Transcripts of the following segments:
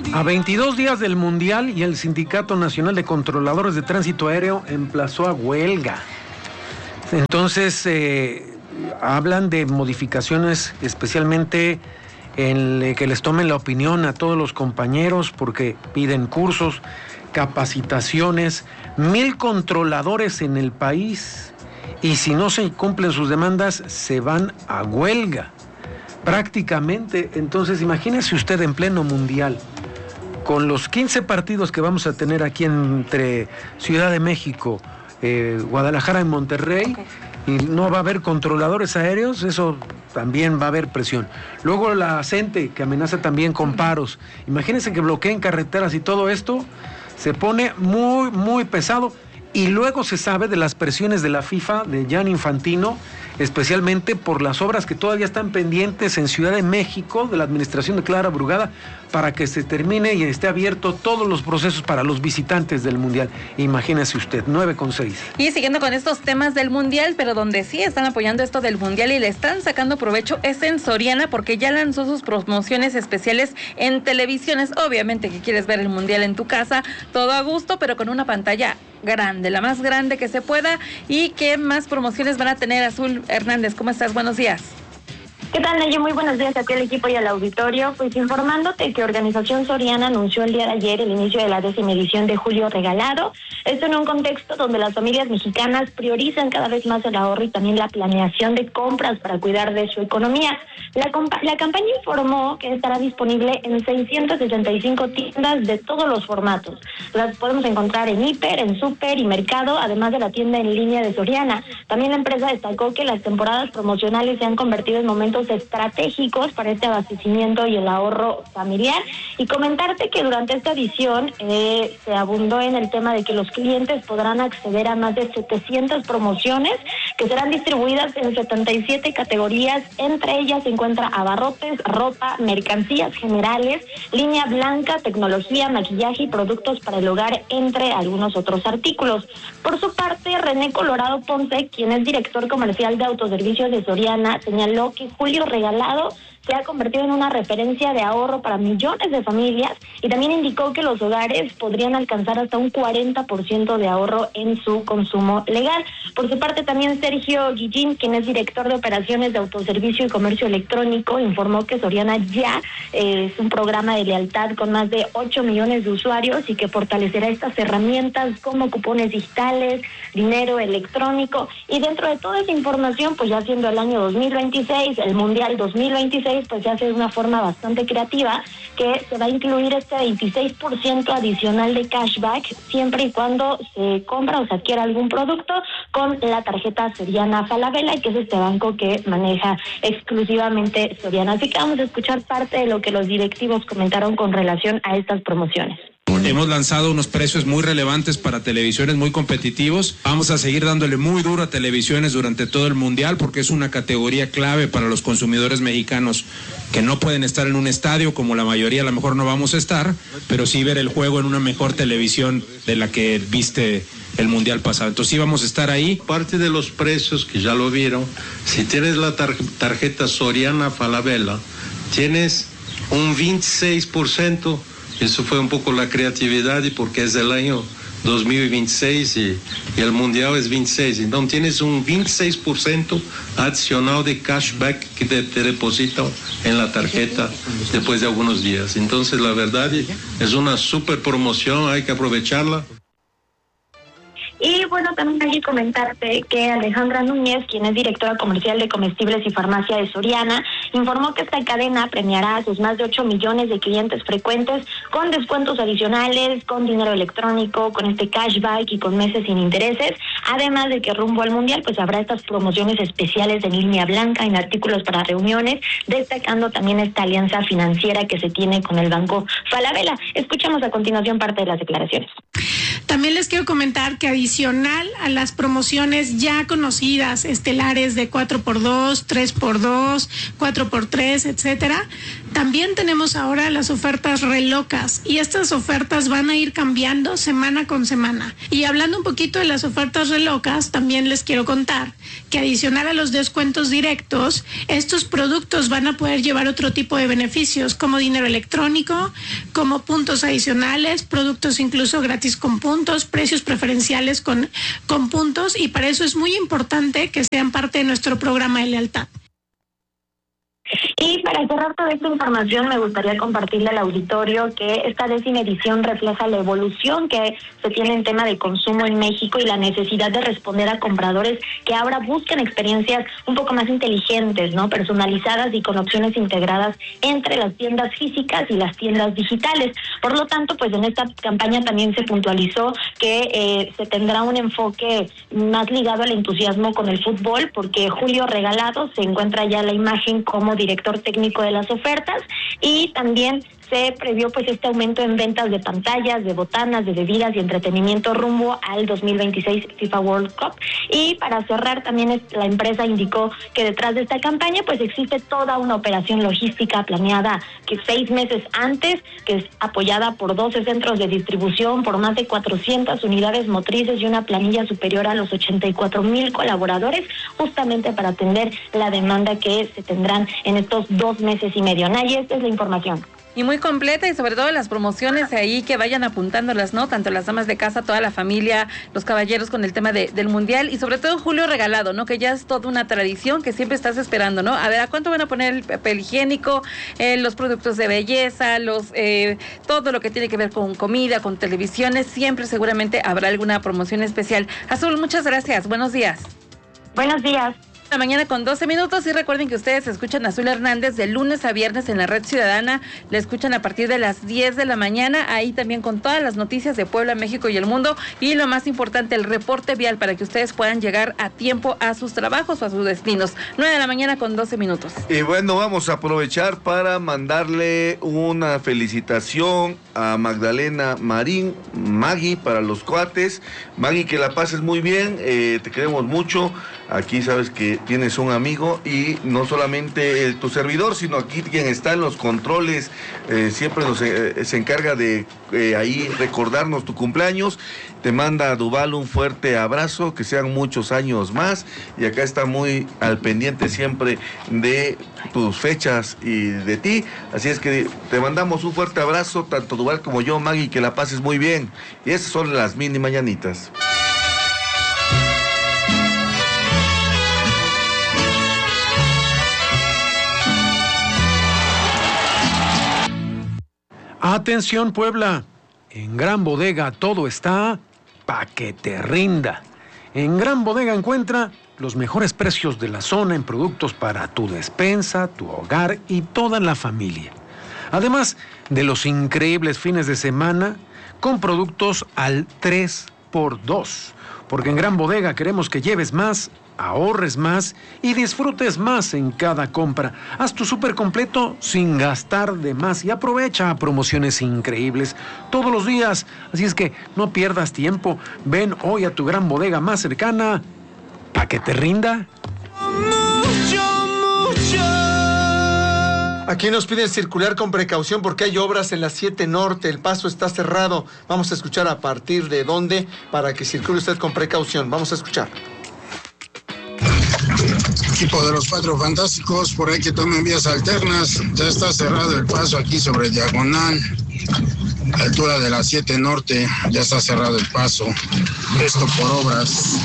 A 22 días del Mundial y el Sindicato Nacional de Controladores de Tránsito Aéreo emplazó a huelga. Entonces, hablan de modificaciones, especialmente en que les tomen la opinión a todos los compañeros, porque piden cursos, capacitaciones, 1,000 controladores en el país, y si no se cumplen sus demandas, se van a huelga. Prácticamente, entonces, imagínese usted en pleno Mundial, con los 15 partidos que vamos a tener aquí entre Ciudad de México, Guadalajara y Monterrey, y no va a haber controladores aéreos, eso también va a haber presión. Luego la CENTE, que amenaza también con paros. Imagínense que bloqueen carreteras y todo esto se pone muy, muy pesado. Y luego se sabe de las presiones de la FIFA, de Gianni Infantino, especialmente por las obras que todavía están pendientes en Ciudad de México, de la administración de Clara Brugada, para que se termine y esté abierto todos los procesos para los visitantes del Mundial. Imagínese usted, 9:6. Y siguiendo con estos temas del Mundial, pero donde sí están apoyando esto del Mundial y le están sacando provecho, es en Soriana, porque ya lanzó sus promociones especiales en televisiones. Obviamente que quieres ver el Mundial en tu casa, todo a gusto, pero con una pantalla grande, la más grande que se pueda. ¿Y qué más promociones van a tener? Azul Hernández, ¿cómo estás? Buenos días. ¿Qué tal, Nayi? Muy buenos días a ti, al equipo y al auditorio. Pues informándote que Organización Soriana anunció el día de ayer el inicio de la 10ª edición de Julio Regalado. Esto en un contexto donde las familias mexicanas priorizan cada vez más el ahorro y también la planeación de compras para cuidar de su economía. La campaña informó que estará disponible en 665 tiendas de todos los formatos. Las podemos encontrar en Hiper, en Super y Mercado, además de la tienda en línea de Soriana. También la empresa destacó que las temporadas promocionales se han convertido en momentos estratégicos para este abastecimiento y el ahorro familiar. Y comentarte que durante esta edición se abundó en el tema de que los clientes podrán acceder a más de 700 promociones que serán distribuidas en 77 categorías. Entre ellas se encuentra abarrotes, ropa, mercancías generales, línea blanca, tecnología, maquillaje y productos para el hogar, entre algunos otros artículos. Por su parte, René Colorado Ponce, quien es director comercial de autoservicios de Soriana, señaló que Julio Regalado se ha convertido en una referencia de ahorro para millones de familias, y también indicó que los hogares podrían alcanzar hasta un 40% de ahorro en su consumo legal. Por su parte, también Sergio Guillín, quien es director de operaciones de autoservicio y comercio electrónico, informó que Soriana ya es un programa de lealtad con más de 8 millones de usuarios y que fortalecerá estas herramientas como cupones digitales, dinero electrónico. Y dentro de toda esa información, pues ya siendo el año 2026, el Mundial 2026, pues se hace de una forma bastante creativa, que se va a incluir este 26% adicional de cashback siempre y cuando se compra o se adquiera algún producto con la tarjeta Soriana Falabella, que es este banco que maneja exclusivamente Soriana. Así que vamos a escuchar parte de lo que los directivos comentaron con relación a estas promociones. Hemos lanzado unos precios muy relevantes para televisiones, muy competitivos. Vamos a seguir dándole muy duro a televisiones durante todo el Mundial, porque es una categoría clave para los consumidores mexicanos que no pueden estar en un estadio, como la mayoría a lo mejor no vamos a estar, pero sí ver el juego en una mejor televisión de la que viste el Mundial pasado. Entonces sí vamos a estar ahí. Parte de los precios que ya lo vieron, si tienes la tarjeta Soriana Falabella, tienes un 26%. Eso fue un poco la creatividad, y porque es el año 2026 y el Mundial es 26. Entonces tienes un 26% adicional de cashback que te depositan en la tarjeta después de algunos días. Entonces la verdad es una super promoción, hay que aprovecharla. Y bueno, también hay que comentarte que Alejandra Núñez, quien es directora comercial de comestibles y farmacia de Soriana, informó que esta cadena premiará a sus más de 8 millones de clientes frecuentes con descuentos adicionales, con dinero electrónico, con este cashback y con meses sin intereses. Además de que rumbo al Mundial, pues habrá estas promociones especiales en línea blanca, en artículos para reuniones, destacando también esta alianza financiera que se tiene con el Banco Falabella. Escuchamos a continuación parte de las declaraciones. También les quiero comentar que adicional a las promociones ya conocidas, estelares de 4x2, 3x2, 4x3, etcétera, También tenemos ahora las ofertas relocas y estas ofertas van a ir cambiando semana con semana. Y hablando un poquito de las ofertas relocas, también les quiero contar que adicional a los descuentos directos, estos productos van a poder llevar otro tipo de beneficios como dinero electrónico, como puntos adicionales, productos incluso gratis con puntos, precios preferenciales con puntos, y para eso es muy importante que sean parte de nuestro programa de lealtad. Y para cerrar toda esta información, me gustaría compartirle al auditorio que esta 10ª edición refleja la evolución que se tiene en tema de consumo en México y la necesidad de responder a compradores que ahora buscan experiencias un poco más inteligentes, ¿no? Personalizadas y con opciones integradas entre las tiendas físicas y las tiendas digitales. Por lo tanto, pues en esta campaña también se puntualizó que se tendrá un enfoque más ligado al entusiasmo con el fútbol, porque Julio Regalado se encuentra ya la imagen como director técnico de las ofertas, y también se previó pues este aumento en ventas de pantallas, de botanas, de bebidas y entretenimiento rumbo al 2026 FIFA World Cup. Y para cerrar, también la empresa indicó que detrás de esta campaña pues existe toda una operación logística planeada que 6 meses antes, que es apoyada por 12 centros de distribución, por más de 400 unidades motrices y una planilla superior a los 84,000 colaboradores, justamente para atender la demanda que se tendrán en estos 2 meses y medio. Nay, esta es la información. Y muy completa, y sobre todo las promociones ahí que vayan apuntándolas, ¿no? Tanto las damas de casa, toda la familia, los caballeros con el tema del Mundial, y sobre todo Julio Regalado, ¿no? Que ya es toda una tradición que siempre estás esperando, ¿no? A ver, ¿a cuánto van a poner el papel higiénico, los productos de belleza, todo lo que tiene que ver con comida, con televisiones? Siempre seguramente habrá alguna promoción especial. Azul, muchas gracias. Buenos días. Buenos días. La mañana con 12 minutos, y recuerden que ustedes escuchan a Azul Hernández de lunes a viernes en la Red Ciudadana. La escuchan a partir de las 10 de la mañana, ahí también con todas las noticias de Puebla, México y el mundo, y lo más importante, el reporte vial para que ustedes puedan llegar a tiempo a sus trabajos o a sus destinos. 9 de la mañana con 12 minutos. Y bueno, vamos a aprovechar para mandarle una felicitación a Magdalena Marín, Maggie, para los cuates. Maggie, que la pases muy bien, te queremos mucho. Aquí sabes que tienes un amigo, y no solamente tu servidor, sino aquí quien está en los controles, siempre se encarga de ahí recordarnos tu cumpleaños. Te manda Duval un fuerte abrazo, que sean muchos años más, y acá está muy al pendiente siempre de tus fechas y de ti, así es que te mandamos un fuerte abrazo, tanto Duval como yo, Maggie, que la pases muy bien. Y esas son las mini mañanitas. Atención, Puebla, en Gran Bodega todo está pa' que te rinda. En Gran Bodega encuentra los mejores precios de la zona en productos para tu despensa, tu hogar y toda la familia. Además de los increíbles fines de semana con productos al 3x2. Porque en Gran Bodega queremos que lleves más, ahorres más y disfrutes más en cada compra. Haz tu súper completo sin gastar de más y aprovecha promociones increíbles todos los días. Así es que no pierdas tiempo. Ven hoy a tu Gran Bodega más cercana para que te rinda. Aquí nos piden circular con precaución porque hay obras en la 7 Norte, el paso está cerrado. Vamos a escuchar a partir de dónde para que circule usted con precaución. Vamos a escuchar. Equipo de los Cuatro Fantásticos, por ahí que tomen vías alternas. Ya está cerrado el paso aquí sobre Diagonal, a la altura de la 7 Norte. Ya está cerrado el paso. Esto por obras.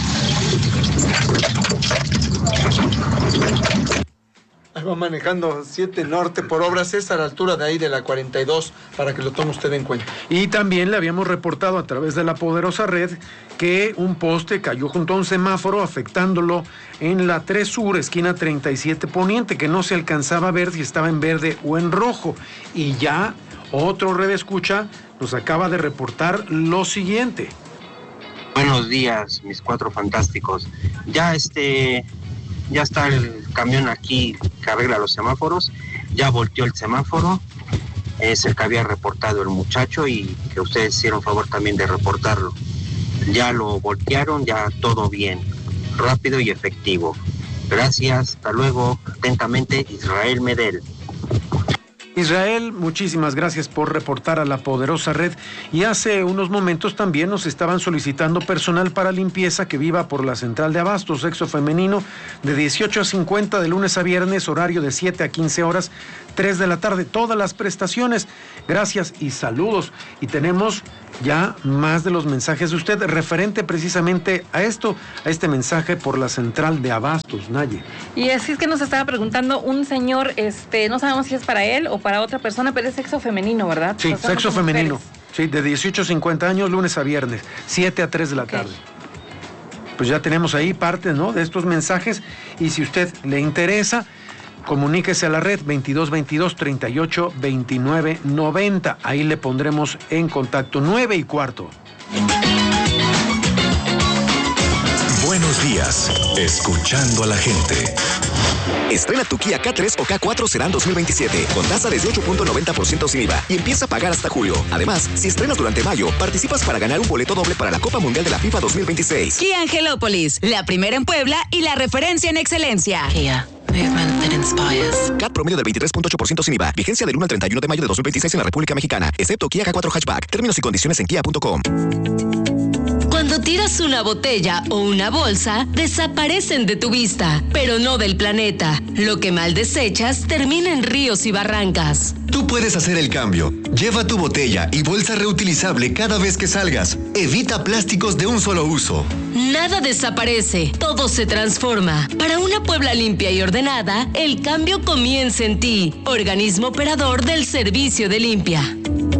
Ahí va manejando 7 Norte por obras, es a la altura de ahí de la 42, para que lo tome usted en cuenta. Y también le habíamos reportado a través de la poderosa red que un poste cayó junto a un semáforo, afectándolo en la 3 Sur, esquina 37 Poniente, que no se alcanzaba a ver si estaba en verde o en rojo. Y ya otro redescucha nos acaba de reportar lo siguiente. Buenos días, mis Cuatro Fantásticos. Ya está el camión aquí que arregla los semáforos, ya volteó el semáforo, es el que había reportado el muchacho y que ustedes hicieron favor también de reportarlo. Ya lo voltearon, ya todo bien, rápido y efectivo. Gracias, hasta luego, atentamente, Israel Medel. Israel, muchísimas gracias por reportar a la poderosa red. Y hace unos momentos también nos estaban solicitando personal para limpieza que viva por la central de abastos, sexo femenino, de 18 a 50 de lunes a viernes, horario de 7 a 15 horas, 3 de la tarde, todas las prestaciones. Gracias y saludos. Y tenemos ya más de los mensajes de usted referente precisamente a esto, a este mensaje por la central de abastos, Naye. Y así es que nos estaba preguntando un señor, no sabemos si es para él o para otra persona, pero es sexo femenino, ¿verdad? Sí, sexo femenino. Sí, de 18 a 50 años, lunes a viernes, 7 a 3 de la tarde. Pues ya tenemos ahí parte, ¿no?, de estos mensajes, y si usted le interesa, comuníquese a la red 2222-382990. Ahí le pondremos en contacto. 9:15. Buenos días, escuchando a la gente. Estrena tu Kia K3 o K4 Serán 2027 con tasa desde 8.90% sin IVA y empieza a pagar hasta julio. Además, si estrenas durante mayo, participas para ganar un boleto doble para la Copa Mundial de la FIFA 2026. Kia Angelópolis, la primera en Puebla y la referencia en excelencia. Kia. Movement that inspires. CAT promedio del 23.8% sin IVA. Vigencia del 1 al 31 de mayo de 2026 en la República Mexicana, excepto Kia K4 Hatchback. Términos y condiciones en kia.com. Cuando tiras una botella o una bolsa, desaparecen de tu vista, pero no del planeta. Lo que mal desechas termina en ríos y barrancas. Tú puedes hacer el cambio. Lleva tu botella y bolsa reutilizable cada vez que salgas. Evita plásticos de un solo uso. Nada desaparece, todo se transforma. Para una Puebla limpia y ordenada, el cambio comienza en ti. Organismo operador del Servicio de Limpia.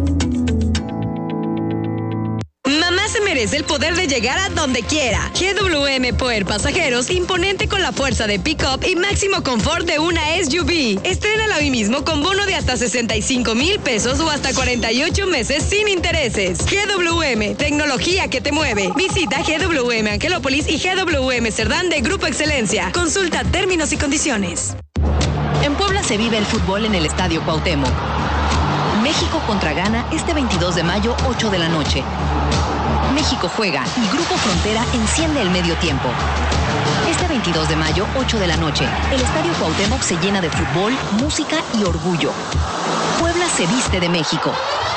Mamá se merece el poder de llegar a donde quiera. GWM Power Pasajeros, imponente con la fuerza de pick-up y máximo confort de una SUV. Estrénala hoy mismo con bono de hasta 65,000 pesos o hasta 48 meses sin intereses. GWM, tecnología que te mueve. Visita GWM Angelópolis y GWM Cerdán de Grupo Excelencia. Consulta términos y condiciones. En Puebla se vive el fútbol en el Estadio Cuauhtémoc. México contra Ghana este 22 de mayo, 8 de la noche. México juega y Grupo Frontera enciende el medio tiempo. Este 22 de mayo, 8 de la noche, el Estadio Cuauhtémoc se llena de fútbol, música y orgullo. Puebla se viste de México.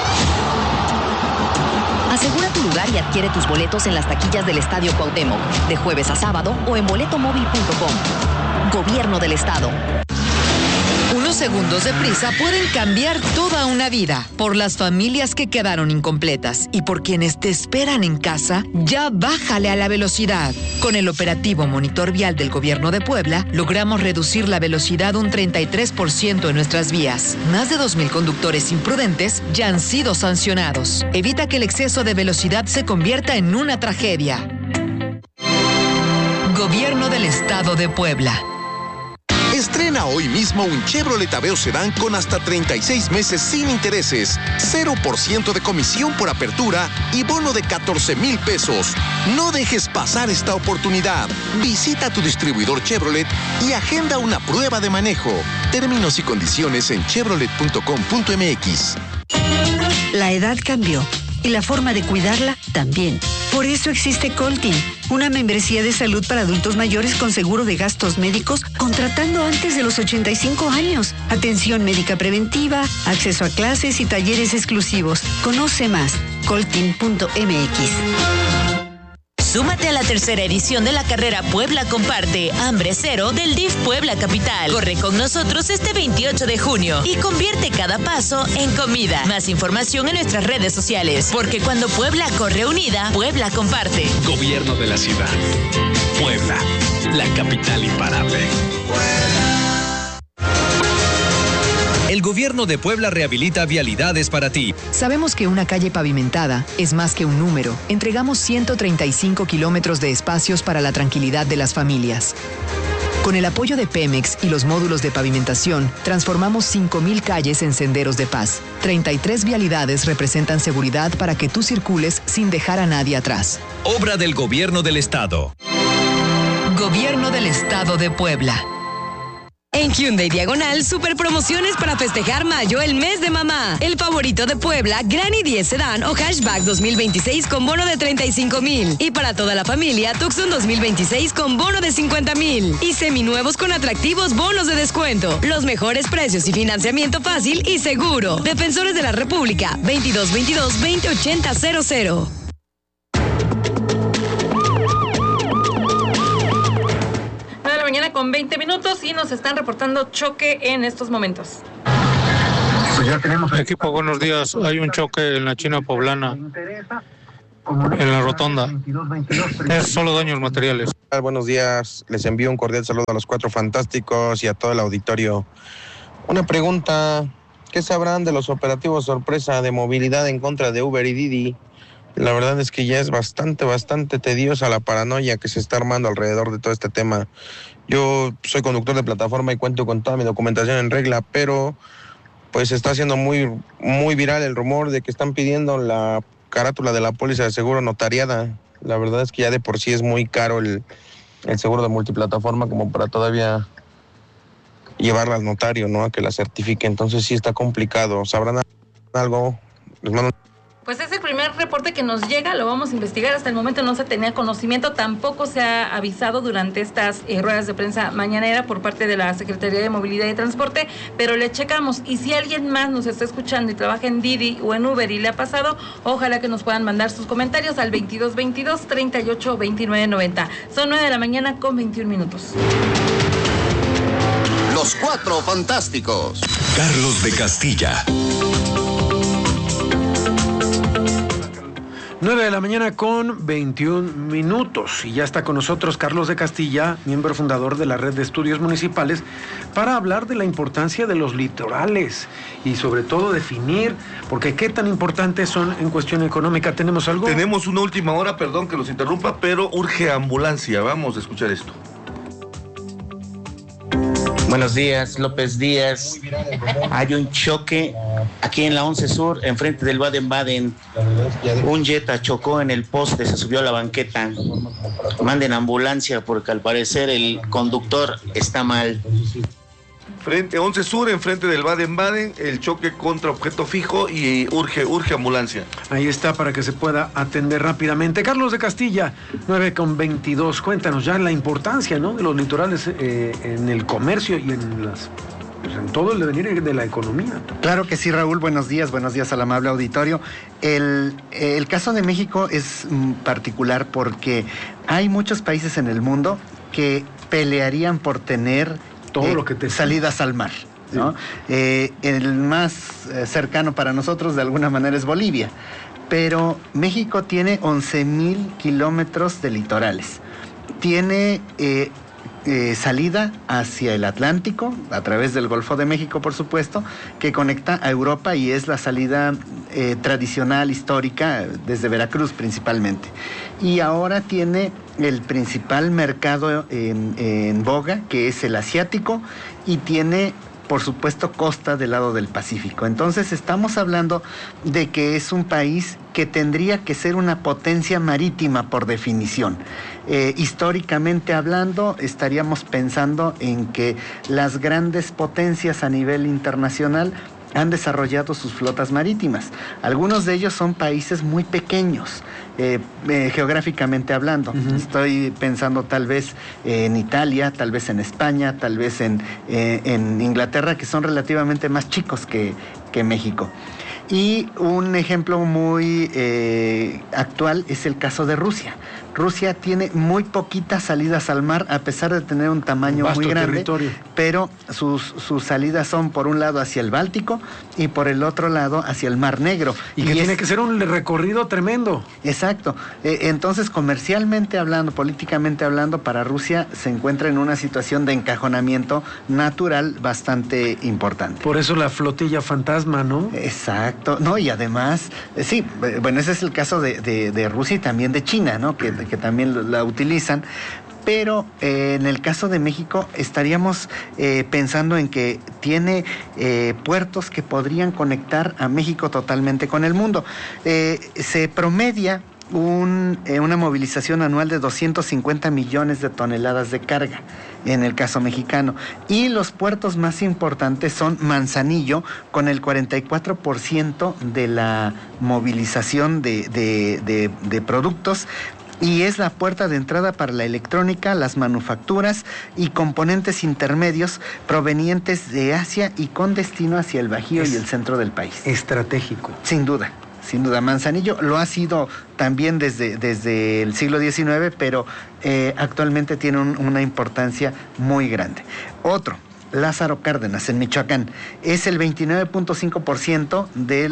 Asegura tu lugar y adquiere tus boletos en las taquillas del Estadio Cuauhtémoc, de jueves a sábado o en boletomóvil.com. Gobierno del Estado. Unos segundos de prisa pueden cambiar toda una vida. Por las familias que quedaron incompletas y por quienes te esperan en casa, ya bájale a la velocidad. Con el operativo Monitor Vial del Gobierno de Puebla, logramos reducir la velocidad un 33% en nuestras vías. Más de 2,000 conductores imprudentes ya han sido sancionados. Evita que el exceso de velocidad se convierta en una tragedia. Gobierno del Estado de Puebla. Estrena hoy mismo un Chevrolet Aveo Sedán con hasta 36 meses sin intereses, 0% de comisión por apertura y bono de 14,000 pesos. No dejes pasar esta oportunidad. Visita tu distribuidor Chevrolet y agenda una prueba de manejo. Términos y condiciones en chevrolet.com.mx. La edad cambió y la forma de cuidarla también. Por eso existe Coltin, una membresía de salud para adultos mayores con seguro de gastos médicos contratando antes de los 85 años. Atención médica preventiva, acceso a clases y talleres exclusivos. Conoce más, coltin.mx. Súmate a la tercera edición de la carrera Puebla Comparte, Hambre Cero del DIF Puebla Capital. Corre con nosotros este 28 de junio y convierte cada paso en comida. Más información en nuestras redes sociales, porque cuando Puebla corre unida, Puebla comparte. Gobierno de la ciudad. Puebla, la capital imparable. El Gobierno de Puebla rehabilita vialidades para ti. Sabemos que una calle pavimentada es más que un número. Entregamos 135 kilómetros de espacios para la tranquilidad de las familias. Con el apoyo de Pemex y los módulos de pavimentación, transformamos 5,000 calles en senderos de paz. 33 vialidades representan seguridad para que tú circules sin dejar a nadie atrás. Obra del Gobierno del Estado. Gobierno del Estado de Puebla. En Hyundai Diagonal, super promociones para festejar mayo, el mes de mamá. El favorito de Puebla, Granny 10 Sedán o Hatchback 2026 con bono de 35,000. Y para toda la familia, Tucson 2026 con bono de 50,000. Y seminuevos con atractivos bonos de descuento. Los mejores precios y financiamiento fácil y seguro. Defensores de la República, 2222-2080-00. Mañana con 20 minutos y nos están reportando choque en estos momentos. Pues ya tenemos equipo, buenos días. Hay un choque en la China Poblana, en la rotonda. Es solo daños materiales. Buenos días, les envío un cordial saludo a los Cuatro Fantásticos y a todo el auditorio. Una pregunta, ¿qué sabrán de los operativos sorpresa de movilidad en contra de Uber y Didi? La verdad es que ya es bastante tediosa la paranoia que se está armando alrededor de todo este tema. Yo soy conductor de plataforma y cuento con toda mi documentación en regla, pero pues está haciendo muy viral el rumor de que están pidiendo la carátula de la póliza de seguro notariada. La verdad es que ya de por sí es muy caro el seguro de multiplataforma como para todavía llevarla al notario, ¿no? A que la certifique. Entonces sí está complicado. ¿Sabrán algo? Les mando. Pues es el primer reporte que nos llega, lo vamos a investigar. Hasta el momento no se tenía conocimiento, tampoco se ha avisado durante estas ruedas de prensa mañanera por parte de la Secretaría de Movilidad y Transporte, pero le checamos. Y si alguien más nos está escuchando y trabaja en Didi o en Uber y le ha pasado, ojalá que nos puedan mandar sus comentarios al 2222-382990. Son 9 de la mañana con 21 minutos. Los Cuatro Fantásticos. Carlos de Castilla. 9 de la mañana con 21 minutos y ya está con nosotros Carlos de Castilla, miembro fundador de la Red de Estudios Municipales, para hablar de la importancia de los litorales y sobre todo definir, porque qué tan importantes son en cuestión económica. ¿Tenemos algo? Tenemos una última hora, perdón que los interrumpa, pero urge ambulancia. Vamos a escuchar esto. Buenos días, López Díaz. Hay un choque aquí en la 11 Sur, enfrente del Baden-Baden. Un Jetta chocó en el poste, se subió a la banqueta. Manden ambulancia porque al parecer el conductor está mal. Frente 11 Sur, enfrente del Baden-Baden, el choque contra objeto fijo y urge ambulancia. Ahí está para que se pueda atender rápidamente. Carlos de Castilla, 9:22. Cuéntanos ya la importancia, ¿no?, de los litorales en el comercio y en todo el devenir de la economía. Claro que sí, Raúl. Buenos días al amable auditorio. El caso de México es particular porque hay muchos países en el mundo que pelearían por tener todo lo que salidas al mar, ¿no? Sí. El más cercano para nosotros de alguna manera es Bolivia, pero México tiene 11,000 kilómetros de litorales. Tiene salida hacia el Atlántico, a través del Golfo de México, por supuesto, que conecta a Europa y es la salida tradicional, histórica, desde Veracruz principalmente. Y ahora tiene el principal mercado en boga, que es el asiático, y tiene, por supuesto, costa del lado del Pacífico. Entonces estamos hablando de que es un país que tendría que ser una potencia marítima por definición. Históricamente hablando, estaríamos pensando en que las grandes potencias a nivel internacional han desarrollado sus flotas marítimas. Algunos de ellos son países muy pequeños, geográficamente hablando. Estoy pensando tal vez en Italia, tal vez en España, tal vez en Inglaterra, que son relativamente más chicos que México. Y un ejemplo muy actual es el caso de Rusia. Rusia tiene muy poquitas salidas al mar, a pesar de tener un tamaño muy grande, territorio. Pero sus salidas son por un lado hacia el Báltico y por el otro lado hacia el Mar Negro. Y que tiene que ser un recorrido tremendo. Exacto. Entonces, comercialmente hablando, políticamente hablando, para Rusia se encuentra en una situación de encajonamiento natural bastante importante. Por eso la flotilla fantasma, ¿no? Exacto. No, y además, sí, bueno, ese es el caso de Rusia y también de China, ¿no? Que también la utilizan, pero en el caso de México estaríamos pensando en que tiene puertos que podrían conectar a México totalmente con el mundo. Se promedia una movilización anual de 250 millones de toneladas de carga en el caso mexicano. Y los puertos más importantes son Manzanillo, con el 44% de la movilización de productos, y es la puerta de entrada para la electrónica, las manufacturas y componentes intermedios provenientes de Asia y con destino hacia el Bajío y el centro del país. Estratégico. Sin duda. Sin duda, Manzanillo lo ha sido también desde el siglo XIX, pero actualmente tiene una importancia muy grande. Otro, Lázaro Cárdenas, en Michoacán, es el 29.5%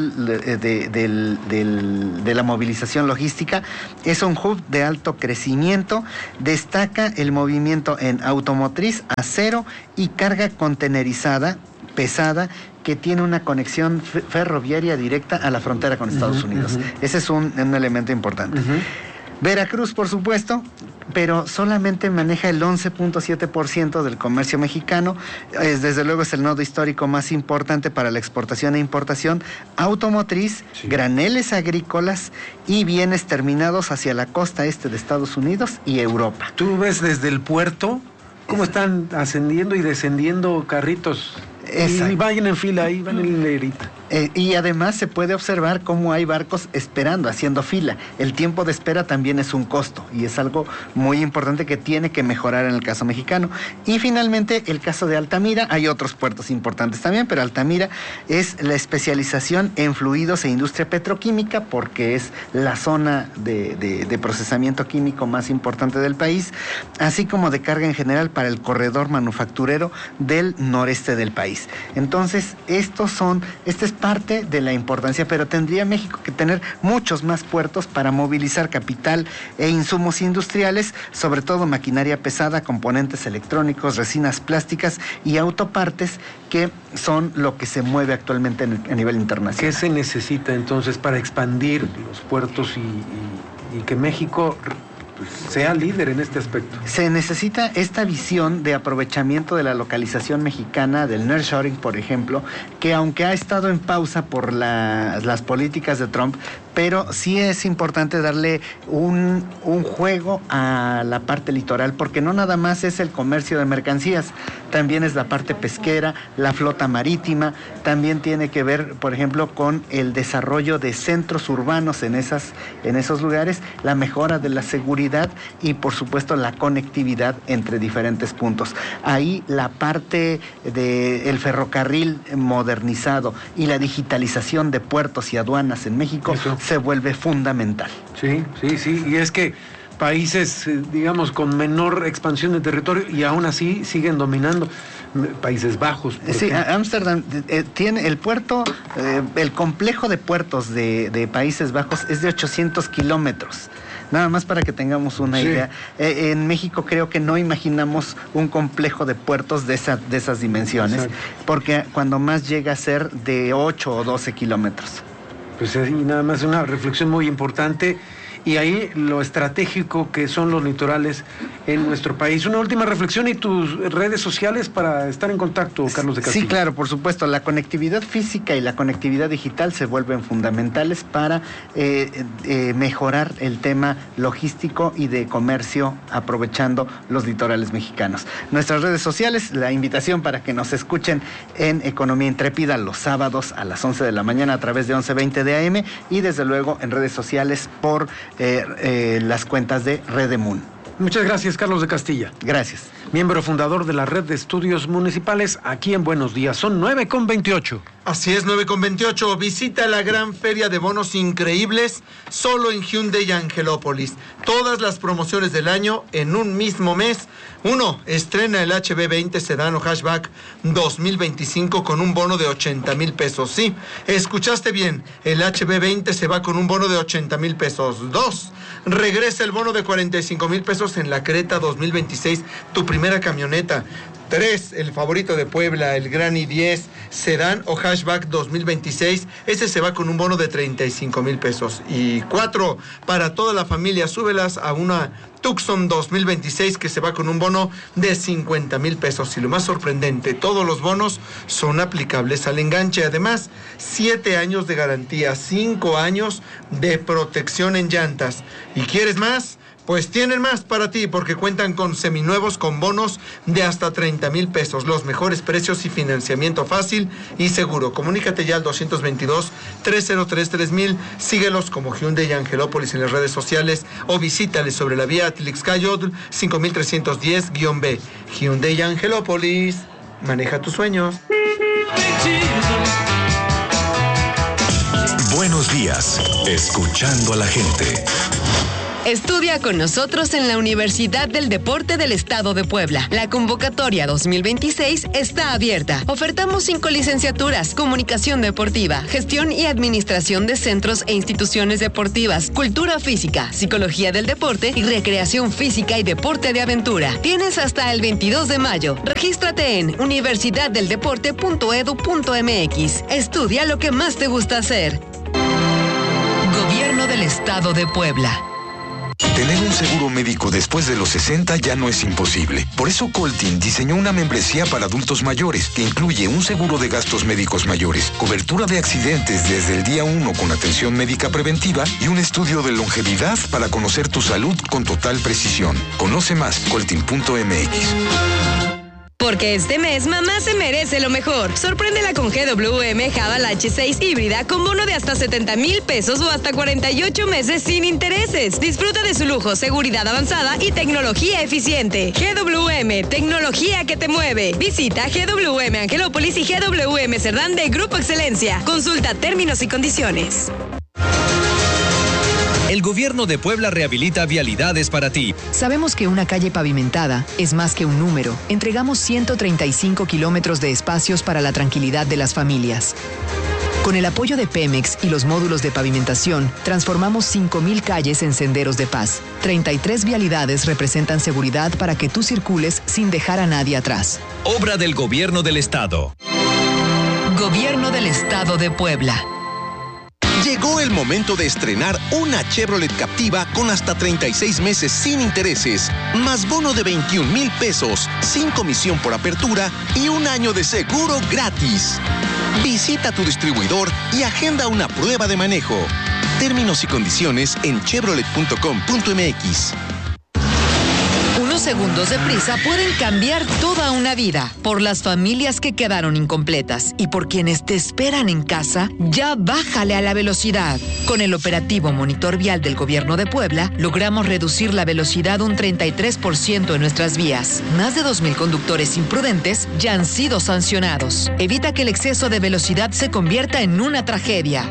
de la movilización logística. Es un hub de alto crecimiento. Destaca el movimiento en automotriz, acero y carga contenerizada, pesada, que tiene una conexión ferroviaria directa a la frontera con Estados Unidos. Ese es un elemento importante. Veracruz, por supuesto, pero solamente maneja el 11.7% del comercio mexicano. Desde luego es el nodo histórico más importante para la exportación e importación automotriz, graneles agrícolas y bienes terminados hacia la costa este de Estados Unidos y Europa. ¿Tú ves desde el puerto cómo están ascendiendo y descendiendo carritos? Y vayan en fila, ahí van en hilerita. Y además se puede observar cómo hay barcos esperando, haciendo fila. El tiempo de espera también es un costo y es algo muy importante que tiene que mejorar en el caso mexicano. Y finalmente, el caso de Altamira. Hay otros puertos importantes también, pero Altamira es la especialización en fluidos e industria petroquímica, porque es la zona de procesamiento químico más importante del país, así como de carga en general para el corredor manufacturero del noreste del país. Entonces, esta es parte de la importancia, pero tendría México que tener muchos más puertos para movilizar capital e insumos industriales, sobre todo maquinaria pesada, componentes electrónicos, resinas plásticas y autopartes, que son lo que se mueve actualmente a nivel internacional. ¿Qué se necesita entonces para expandir los puertos y que México sea líder en este aspecto? Se necesita esta visión de aprovechamiento de la localización mexicana, del nearshoring, por ejemplo, que aunque ha estado en pausa por las políticas de Trump, pero sí es importante darle un juego a la parte litoral, porque no nada más es el comercio de mercancías, también es la parte pesquera, la flota marítima, también tiene que ver, por ejemplo, con el desarrollo de centros urbanos en esos lugares, la mejora de la seguridad y, por supuesto, la conectividad entre diferentes puntos. Ahí la parte del ferrocarril modernizado y la digitalización de puertos y aduanas en México se vuelve fundamental. Sí, y es que países, digamos, con menor expansión de territorio y aún así siguen dominando. Países Bajos. Sí, Ámsterdam tiene el puerto, el complejo de puertos de Países Bajos es de 800 kilómetros. Nada más para que tengamos una idea. En México creo que no imaginamos un complejo de puertos de esas dimensiones, porque cuando más llega a ser de 8 o 12 kilómetros. Pues ahí nada más una reflexión muy importante. Y ahí lo estratégico que son los litorales en nuestro país. Una última reflexión y tus redes sociales para estar en contacto, Carlos de Castillo. Sí, claro, por supuesto. La conectividad física y la conectividad digital se vuelven fundamentales para mejorar el tema logístico y de comercio aprovechando los litorales mexicanos. Nuestras redes sociales, la invitación para que nos escuchen en Economía Intrépida los sábados a las 11 de la mañana a través de 11:20 de AM y desde luego en redes sociales por las cuentas de Redemun. Muchas gracias, Carlos de Castilla. Gracias. Miembro fundador de la Red de Estudios Municipales aquí en Buenos Días. Son 9:28. Así es, 9:28. Visita la gran feria de bonos increíbles solo en Hyundai Angelópolis. Todas las promociones del año en un mismo mes. 1. Estrena el HB20 Sedán o Hatchback 2025 con un bono de 80,000 pesos. Sí, escuchaste bien. El HB20 se va con un bono de 80,000 pesos. 2. Regresa el bono de 45,000 pesos en la Creta 2026, tu primera camioneta. 3, el favorito de Puebla, el Gran i10 Sedán o Hatchback 2026. Ese se va con un bono de 35,000 pesos. Y 4, para toda la familia, súbelas a una Tucson 2026 que se va con un bono de 50,000 pesos. Y lo más sorprendente, todos los bonos son aplicables al enganche. Además, 7 años de garantía, 5 años de protección en llantas. ¿Y quieres más? Pues tienen más para ti porque cuentan con seminuevos con bonos de hasta 30,000 pesos. Los mejores precios y financiamiento fácil y seguro. Comunícate ya al 222-303-3000. Síguelos como Hyundai Angelópolis en las redes sociales o visítales sobre la vía Atlixcayotl 5310-B. Hyundai Angelópolis. Maneja tus sueños. Buenos días. Escuchando a la gente. Estudia con nosotros en la Universidad del Deporte del Estado de Puebla. La convocatoria 2026 está abierta. Ofertamos 5 licenciaturas: comunicación deportiva, gestión y administración de centros e instituciones deportivas, cultura física, psicología del deporte y recreación física y deporte de aventura. Tienes hasta el 22 de mayo. Regístrate en universidaddeldeporte.edu.mx. Estudia lo que más te gusta hacer. Gobierno del Estado de Puebla. Tener un seguro médico después de los 60 ya no es imposible. Por eso Coltin diseñó una membresía para adultos mayores que incluye un seguro de gastos médicos mayores, cobertura de accidentes desde el día 1 con atención médica preventiva y un estudio de longevidad para conocer tu salud con total precisión. Conoce más, coltin.mx. Porque este mes mamá se merece lo mejor. Sorpréndela con GWM Haval H6 híbrida con bono de hasta 70,000 pesos o hasta 48 meses sin intereses. Disfruta de su lujo, seguridad avanzada y tecnología eficiente. GWM, tecnología que te mueve. Visita GWM Angelópolis y GWM Cerdán de Grupo Excelencia. Consulta términos y condiciones. El gobierno de Puebla rehabilita vialidades para ti. Sabemos que una calle pavimentada es más que un número. Entregamos 135 kilómetros de espacios para la tranquilidad de las familias. Con el apoyo de Pemex y los módulos de pavimentación, transformamos 5,000 calles en senderos de paz. 33 vialidades representan seguridad para que tú circules sin dejar a nadie atrás. Obra del Gobierno del Estado. Gobierno del Estado de Puebla. Llegó el momento de estrenar una Chevrolet Captiva con hasta 36 meses sin intereses, más bono de 21,000 pesos, sin comisión por apertura y un año de seguro gratis. Visita tu distribuidor y agenda una prueba de manejo. Términos y condiciones en chevrolet.com.mx. Unos segundos de prisa pueden cambiar toda una vida. Por las familias que quedaron incompletas y por quienes te esperan en casa, ya bájale a la velocidad. Con el operativo Monitor Vial del Gobierno de Puebla, logramos reducir la velocidad un 33% en nuestras vías. Más de 2,000 conductores imprudentes ya han sido sancionados. Evita que el exceso de velocidad se convierta en una tragedia.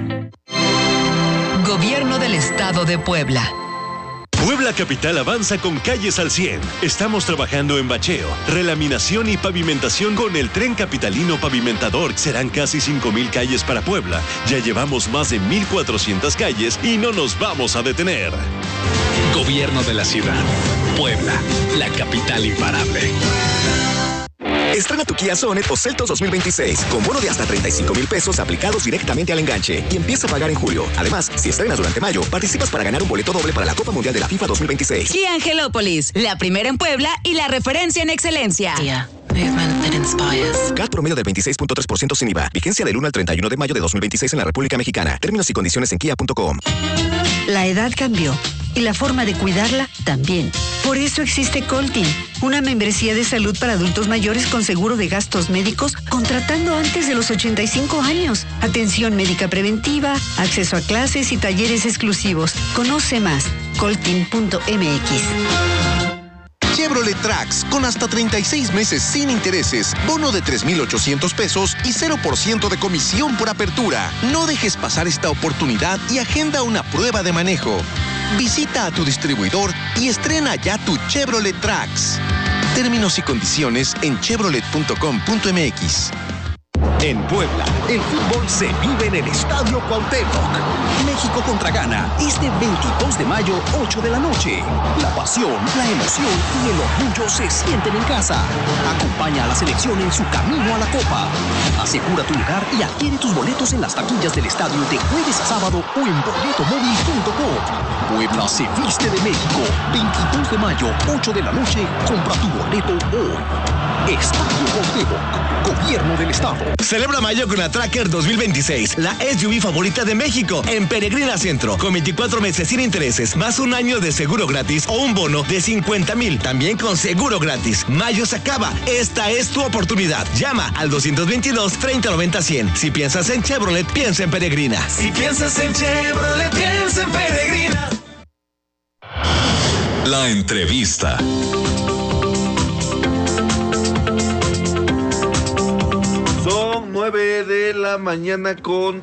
Gobierno del Estado de Puebla. Puebla Capital avanza con calles al 100. Estamos trabajando en bacheo, relaminación y pavimentación con el Tren Capitalino Pavimentador. Serán casi 5,000 calles para Puebla. Ya llevamos más de 1,400 calles y no nos vamos a detener. Gobierno de la ciudad. Puebla, la capital imparable. Estrena tu Kia Sonet o Seltos 2026 con bono de hasta 35,000 pesos aplicados directamente al enganche y empieza a pagar en julio. Además, si estrenas durante mayo, participas para ganar un boleto doble para la Copa Mundial de la FIFA 2026. Kia Angelópolis, la primera en Puebla y la referencia en excelencia. Kia. Movement that inspires. CAT promedio de 26.3% sin IVA. Vigencia del 1 al 31 de mayo de 2026 en la República Mexicana. Términos y condiciones en kia.com. La edad cambió y la forma de cuidarla también. Por eso existe Coltin, una membresía de salud para adultos mayores con seguro de gastos médicos contratando antes de los 85 años. Atención médica preventiva, acceso a clases y talleres exclusivos. Conoce más. Coltin.mx. Chevrolet Trax con hasta 36 meses sin intereses, bono de 3,800 pesos y 0% de comisión por apertura. No dejes pasar esta oportunidad y agenda una prueba de manejo. Visita a tu distribuidor y estrena ya tu Chevrolet Trax. Términos y condiciones en chevrolet.com.mx. En Puebla, el fútbol se vive en el Estadio Cuauhtémoc. México contra Ghana, este 22 de mayo, 8 de la noche. La pasión, la emoción y el orgullo se sienten en casa. Acompaña a la selección en su camino a la Copa. Asegura tu lugar y adquiere tus boletos en las taquillas del estadio de jueves a sábado o en boletomóvil.com. Puebla se viste de México. 22 de mayo, 8 de la noche. Compra tu boleto hoy. Estadio Cuauhtémoc, Gobierno del Estado. Celebra mayo con la Tracker 2026, la SUV favorita de México, en Peregrina Centro, con 24 meses sin intereses, más un año de seguro gratis o un bono de 50,000, también con seguro gratis. Mayo se acaba, esta es tu oportunidad. Llama al 222-3090-100. Si piensas en Chevrolet, piensa en Peregrina. Si piensas en Chevrolet, piensa en Peregrina. La entrevista. Son 9 de la mañana con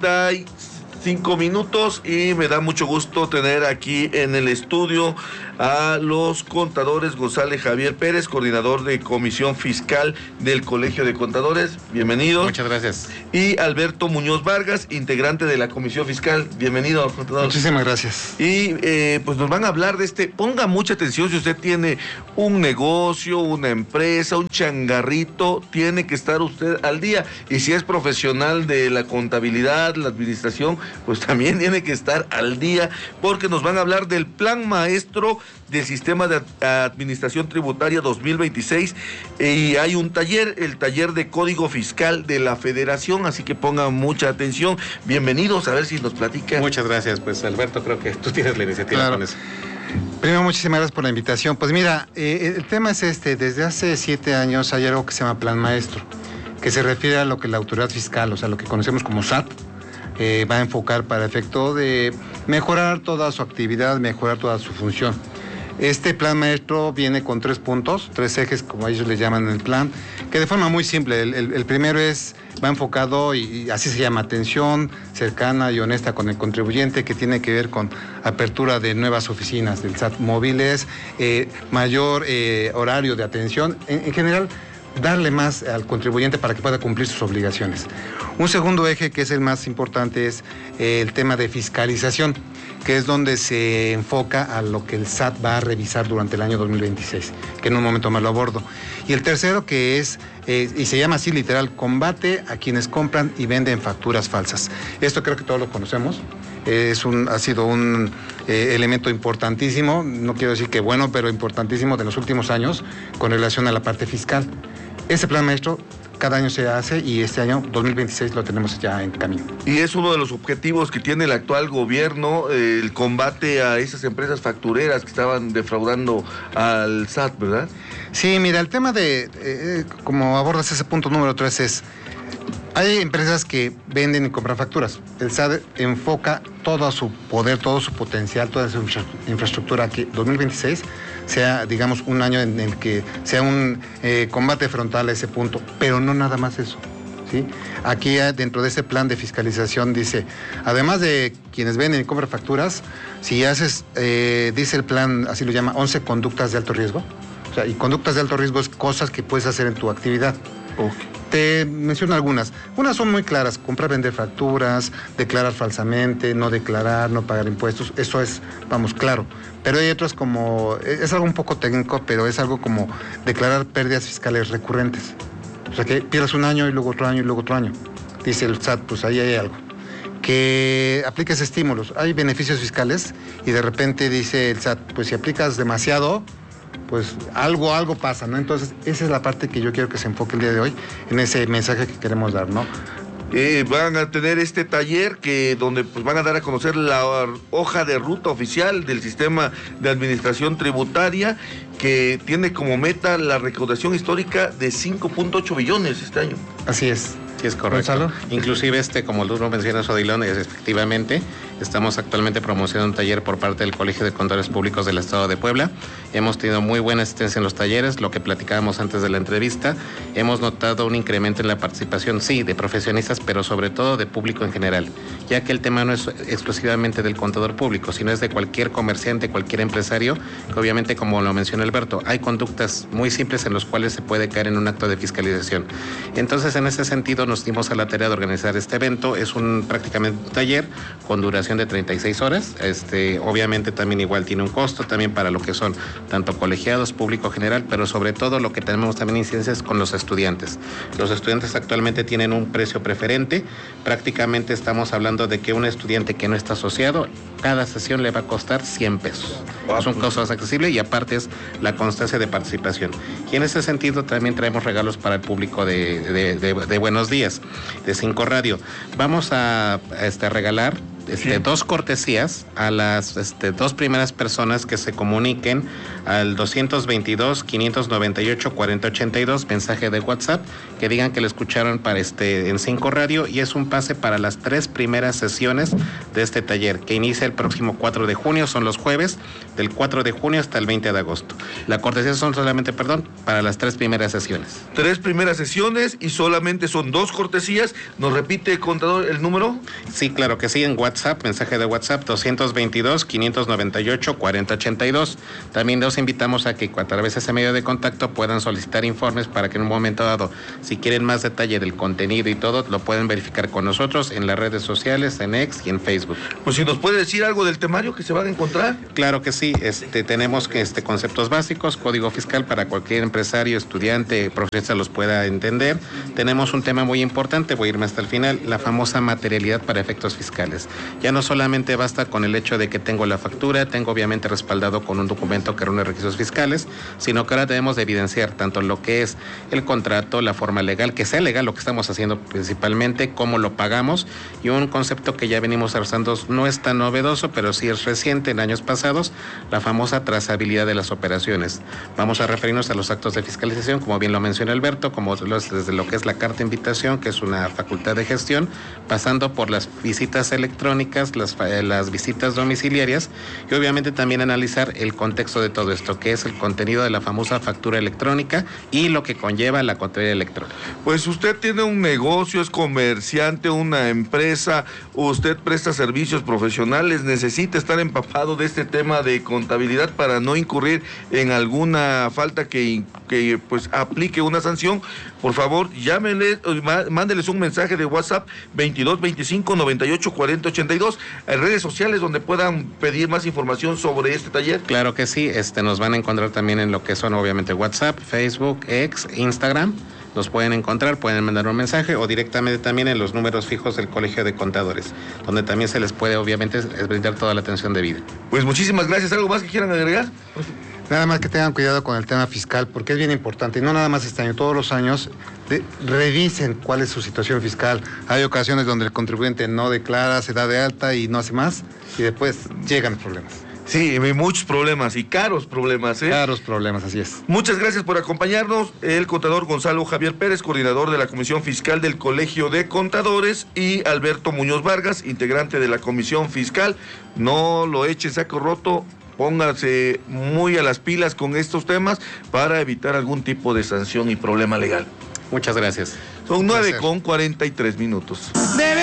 35 minutos y me da mucho gusto tener aquí en el estudio a los contadores González Javier Pérez, coordinador de Comisión Fiscal del Colegio de Contadores. Bienvenido. Muchas gracias. Y Alberto Muñoz Vargas, integrante de la Comisión Fiscal. Bienvenido, contador. Muchísimas gracias. Y pues nos van a hablar de ponga mucha atención, si usted tiene un negocio, una empresa, un changarrito, tiene que estar usted al día. Y si es profesional de la contabilidad, la administración, pues también tiene que estar al día, porque nos van a hablar del Plan Maestro del Sistema de Administración Tributaria 2026 y hay un taller, el taller de Código Fiscal de la Federación, así que pongan mucha atención. Bienvenidos, a ver si nos platica. Muchas gracias, pues Alberto, creo que tú tienes la iniciativa. Claro. Con eso. Primero, muchísimas gracias por la invitación. Pues mira, el tema es desde hace 7 años hay algo que se llama Plan Maestro, que se refiere a lo que la autoridad fiscal, o sea, lo que conocemos como SAT, va a enfocar para efecto de mejorar toda su actividad, mejorar toda su función. Este plan maestro viene con 3 puntos, 3 ejes, como ellos le llaman en el plan, que de forma muy simple, el primero va enfocado, y así se llama, atención cercana y honesta con el contribuyente, que tiene que ver con apertura de nuevas oficinas del SAT móviles, mayor horario de atención, en general, darle más al contribuyente para que pueda cumplir sus obligaciones. Un segundo eje, que es el más importante, es el tema de fiscalización, que es donde se enfoca a lo que el SAT va a revisar durante el año 2026, que en un momento más lo abordo. Y el tercero, que es, y se llama así literal, combate a quienes compran y venden facturas falsas. Esto creo que todos lo conocemos. Ha sido un elemento importantísimo, no quiero decir que bueno, pero importantísimo de los últimos años con relación a la parte fiscal. Ese plan maestro cada año se hace y este año 2026 lo tenemos ya en camino. Y es uno de los objetivos que tiene el actual gobierno, el combate a esas empresas factureras que estaban defraudando al SAT, ¿verdad? Sí, mira, el tema de, como abordas ese punto número 3 es, hay empresas que venden y compran facturas. El SAT enfoca todo su poder, todo su potencial, toda su infraestructura que 2026 sea, digamos, un año en el que sea un combate frontal a ese punto, pero no nada más eso, ¿sí? Aquí dentro de ese plan de fiscalización dice, además de quienes venden y compran facturas, si haces, dice el plan, así lo llama, 11 conductas de alto riesgo, o sea, y conductas de alto riesgo es cosas que puedes hacer en tu actividad. Te menciono algunas. Unas son muy claras: comprar, vender facturas, declarar falsamente, no declarar, no pagar impuestos. Eso es, vamos, claro. Pero hay otras como, es algo un poco técnico, pero es algo como declarar pérdidas fiscales recurrentes. O sea, que pierdas un año y luego otro año y luego otro año. Dice el SAT, pues ahí hay algo. Que apliques estímulos. Hay beneficios fiscales y de repente dice el SAT, pues si aplicas demasiado, pues algo pasa, ¿no? Entonces, esa es la parte que yo quiero que se enfoque el día de hoy en ese mensaje que queremos dar, ¿no? Van a tener este taller donde pues van a dar a conocer la hoja de ruta oficial del sistema de administración tributaria, que tiene como meta la recaudación histórica de 5.8 billones este año. Así es. Sí, es correcto. Gonzalo. Inclusive como tú lo mencionas, Odilon, es efectivamente, Estamos actualmente promocionando un taller por parte del Colegio de Contadores Públicos del Estado de Puebla. Hemos tenido muy buena asistencia en los talleres, lo que platicábamos antes de la entrevista. Hemos notado un incremento en la participación, sí, de profesionistas, pero sobre todo de público en general, ya que el tema no es exclusivamente del contador público, sino es de cualquier comerciante, cualquier empresario, que obviamente, como lo mencionó Alberto, hay conductas muy simples en los cuales se puede caer en un acto de fiscalización. Entonces, en ese sentido, nos dimos a la tarea de organizar este evento. Es prácticamente un taller con duración de 36 horas. Obviamente también igual tiene un costo también para lo que son tanto colegiados, público general, pero sobre todo lo que tenemos también incidencias con los estudiantes. Los estudiantes actualmente tienen un precio preferente. Prácticamente estamos hablando de que un estudiante que no está asociado, cada sesión le va a costar 100 pesos. Es un costo accesible y aparte es la constancia de participación. Y en ese sentido también traemos regalos para el público de Buenos Días, de 5 Radio. Vamos a regalar 2 cortesías a las 2 primeras personas que se comuniquen al 222-598-4082, mensaje de WhatsApp, que digan que lo escucharon en 5 Radio, y es un pase para las 3 primeras sesiones de este taller, que inicia el próximo 4 de junio, son los jueves, del 4 de junio hasta el 20 de agosto. La cortesía son solamente, para las 3 primeras sesiones. 3 primeras sesiones y solamente son 2 cortesías. ¿Nos repite, contador, el número? Sí, claro que sí, en WhatsApp, mensaje de WhatsApp 222-598-4082. También los invitamos a que a través de ese medio de contacto puedan solicitar informes para que en un momento dado, si quieren más detalle del contenido y todo, lo pueden verificar con nosotros en las redes sociales, en X y en Facebook. Pues si nos puede decir algo del temario que se van a encontrar. Claro que sí, tenemos conceptos básicos, código fiscal para cualquier empresario, estudiante, profesionista los pueda entender. Tenemos un tema muy importante, voy a irme hasta el final, la famosa materialidad para efectos fiscales. Ya no solamente basta con el hecho de que tengo la factura, tengo obviamente respaldado con un documento que reúne requisitos fiscales, sino que ahora debemos de evidenciar tanto lo que es el contrato, la forma legal, que sea legal lo que estamos haciendo principalmente, cómo lo pagamos, y un concepto que ya venimos usando no es tan novedoso, pero sí es reciente en años pasados, la famosa trazabilidad de las operaciones. Vamos a referirnos a los actos de fiscalización, como bien lo mencionó Alberto, como desde lo que es la carta de invitación, que es una facultad de gestión, pasando por las visitas electrónicas, las visitas domiciliarias, y obviamente también analizar el contexto de todo esto, que es el contenido de la famosa factura electrónica y lo que conlleva la contabilidad electrónica. Pues usted tiene un negocio, es comerciante, una empresa, usted presta servicios profesionales, necesita estar empapado de este tema de contabilidad para no incurrir en alguna falta que pues aplique una sanción. Por favor, llámenles, mándeles un mensaje de WhatsApp 2225-984082, en redes sociales donde puedan pedir más información sobre este taller. Claro que sí, nos van a encontrar también en lo que son obviamente WhatsApp, Facebook, X, Instagram. Los pueden encontrar, pueden mandar un mensaje o directamente también en los números fijos del Colegio de Contadores, donde también se les puede obviamente brindar toda la atención debida. Pues muchísimas gracias. ¿Algo más que quieran agregar? Nada más que tengan cuidado con el tema fiscal, porque es bien importante, y no nada más este año, todos los años, revisen cuál es su situación fiscal. Hay ocasiones donde el contribuyente no declara, se da de alta y no hace más, y después llegan problemas. Sí, hay muchos problemas y caros problemas, Caros problemas, así es. Muchas gracias por acompañarnos. El contador Gonzalo Javier Pérez, coordinador de la Comisión Fiscal del Colegio de Contadores, y Alberto Muñoz Vargas, integrante de la Comisión Fiscal. No lo eche saco roto. Póngase muy a las pilas con estos temas para evitar algún tipo de sanción y problema legal. Muchas gracias. Son 9:43 minutos.